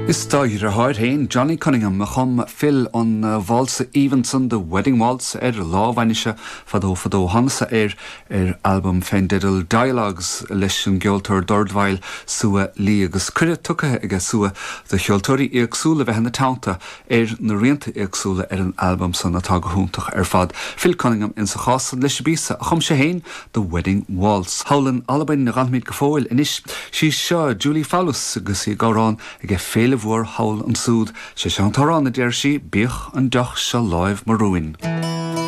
Is stáir a háir hain Johnny Cunningham a chum Phil an Walsa Evenson The Wedding Waltz lábhainise fadó hansa album féin diddle Dialogues leis an geoltóir dordmhail sua lí agus cuireadh tucathe ige sua de cheoltóirí éagsúla bheith na tánta na rianta éagsúla an album san atá go húntaach fad. Phil Cunningham in sa chásan leis bísa a chum sé hain The Wedding Waltz. Howlan alabain na ganmid go fóil inis sí seo Julie Fallus agus í gárán ige féle bhór hawl an súd sé sean tarán na déir sí bích an doch se láimh marúin.